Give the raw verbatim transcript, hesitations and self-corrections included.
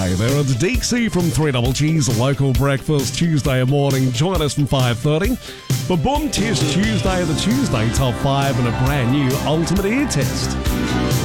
Hey there, it's Dixie from three Double G's Local Breakfast Tuesday morning. Join us from five thirty for Boom Test Tuesday, the Tuesday Top five and a brand new Ultimate Ear Test.